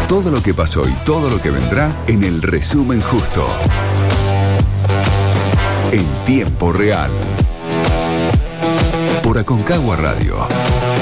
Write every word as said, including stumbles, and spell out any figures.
Todo lo que pasó y todo lo que vendrá en el resumen justo. En tiempo real. Por Aconcagua Radio.